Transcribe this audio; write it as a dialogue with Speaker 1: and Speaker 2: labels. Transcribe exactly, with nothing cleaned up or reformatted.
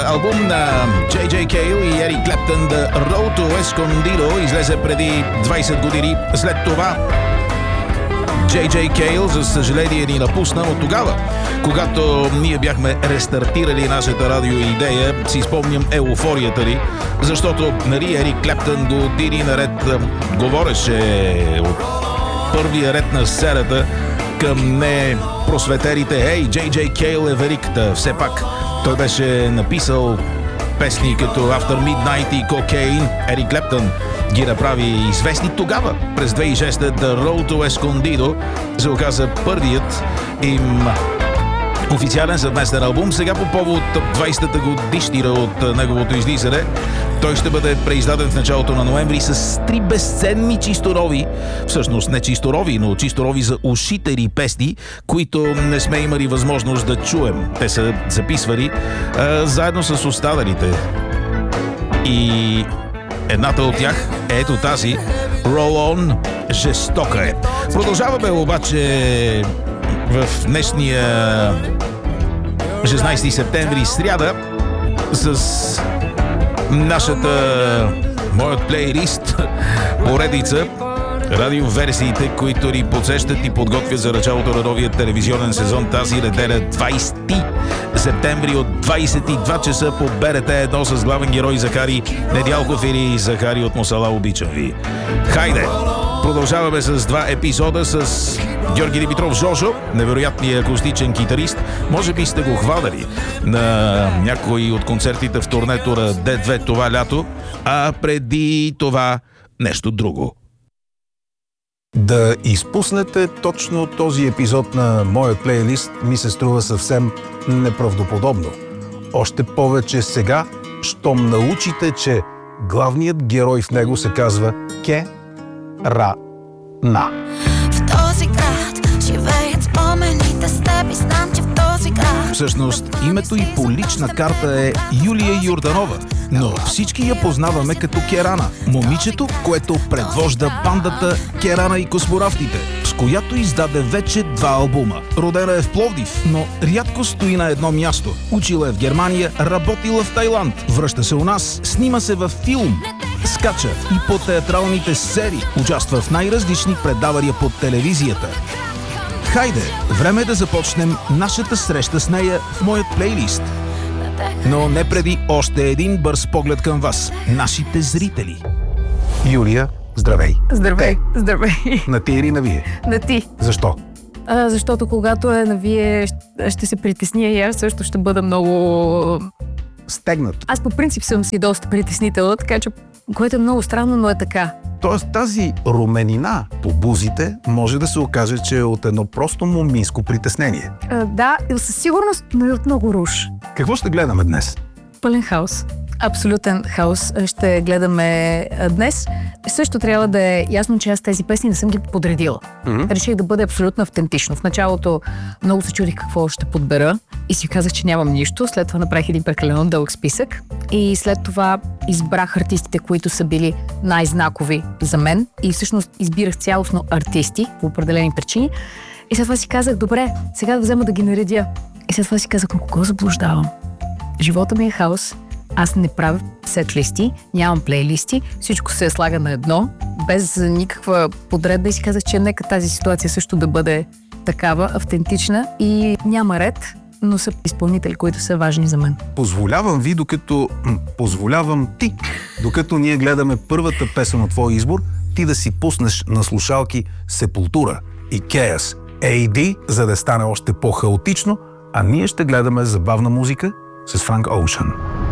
Speaker 1: албум на Джей Джей Кейл и Ерик Клептън, The Road to Escondido, излезе преди двайсет години. След това Джей Джей Кейл, за съжаление, ни напусна, но тогава, когато ние бяхме рестартирали нашата радиоидея, си спомням еуфорията ни, защото, нали, Ерик Клептън години наред говореше от първия ред на сцената към не просветерите. Ей, Джей Джей Кейл е великата. Все пак той беше написал песни като After Midnight и Cocaine. Ерик Клептън ги направи известни тогава. През две хиляди и шеста The Road to Escondido се оказа първият им официален съвместен албум. Сега по повод двайсетата годишнина от неговото излизане, той ще бъде преиздаден в началото на ноември с три безценни чисто нови, всъщност не чисто нови, но чисто нови за ушители песни, които не сме имали възможност да чуем. Те са записвани а, заедно с останалите. И едната от тях е ето тази, Roll On, жестока е. Продължаваме обаче в днешния шестнайсети септември, сряда, с нашата моят плейлист поредица радиоверсиите, които ни подсещат и подготвят за началото на новия телевизионен сезон тази неделя, двайсети септември от двайсет и два часа по Б Р Т едно с главен герой Захари Недялков или Захари от Мусала, обичам ви. Хайде! Продължаваме с два епизода с Георги Димитров Жожо, невероятният акустичен китарист. Може би сте го хванали на някои от концертите в турнето на Д две това лято, а преди това нещо друго.
Speaker 2: Да изпуснете точно този епизод на моя плейлист ми се струва съвсем неправдоподобно. Още повече сега, щом научите, че главният герой в него се казва Ке Ра На.
Speaker 3: В този град живеят спомените с теб и знам, че в този град...
Speaker 1: Всъщност, името й по лична карта е Юлия Йорданова, но всички я познаваме като Керана, момичето, което предвожда бандата Керана и Космонавтите, с която издаде вече два албума. Родена е в Пловдив, но рядко стои на едно място. Учила е в Германия, работила в Тайланд, връща се у нас, снима се във филм, скача и по театралните сцени, участва в най-различни предавания по телевизията. Хайде, време е да започнем нашата среща с нея в моят плейлист. Но не преди още един бърз поглед към вас, нашите зрители.
Speaker 2: Юлия, здравей.
Speaker 4: Здравей,
Speaker 2: Те.
Speaker 4: здравей.
Speaker 2: На ти или на вие?
Speaker 4: На ти.
Speaker 2: Защо?
Speaker 4: А, защото когато е на вие, ще, ще се притесня и аз също ще бъда много...
Speaker 2: Стегнат.
Speaker 4: Аз по принцип съм си доста притеснителна, така че, което е много странно, но е така.
Speaker 2: Тоест тази руменина по бузите може да се окаже, че е от едно просто моминско притеснение.
Speaker 4: А, да, със сигурност, но и от много руш.
Speaker 2: Какво ще гледаме днес?
Speaker 4: Пълен хаос. Абсолютен хаос ще гледаме днес. Също трябва да е ясно, че аз тези песни не съм ги подредила. Mm-hmm. Реших да бъде абсолютно автентично. В началото много се чудих какво ще подбера и си казах, че нямам нищо. След това направих един прекалено дълъг списък и след това избрах артистите, които са били най-знакови за мен и всъщност избирах цялостно артисти по определени причини. И след това си казах, добре, сега да взема да ги наредя. И след това си казах, кого заблуждавам? Живота ми е хаос. Аз не правя сет-листи, нямам плейлисти, всичко се слага на едно, без никаква подредба и си казах, че нека тази ситуация също да бъде такава, автентична и няма ред, но са изпълнители, които са важни за мен.
Speaker 2: Позволявам ви, докато... Позволявам ти, докато ние гледаме първата песен от твой избор, ти да си пуснеш на слушалки Сепултура и Chaos Ей Ди, за да стане още по-хаотично, а ние ще гледаме забавна музика с Франк Оушън.